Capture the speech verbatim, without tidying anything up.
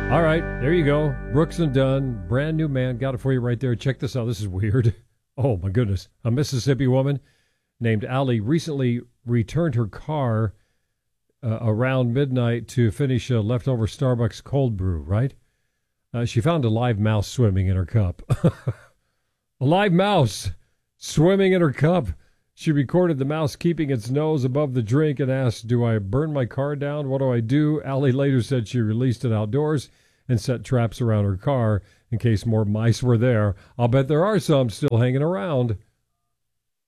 All right, there you go. Brooks and Dunn, brand new man. Got it for you right there. Check this out. This is weird. Oh, my goodness. A Mississippi woman named Allie recently returned her car uh, around midnight to finish a leftover Starbucks cold brew, right? Uh, she found a live mouse swimming in her cup. A live mouse swimming in her cup. She recorded the mouse keeping its nose above the drink and asked, "Do I burn my car down? What do I do?" Allie later said she released it outdoors and set traps around her car in case more mice were there. I'll bet there are some still hanging around.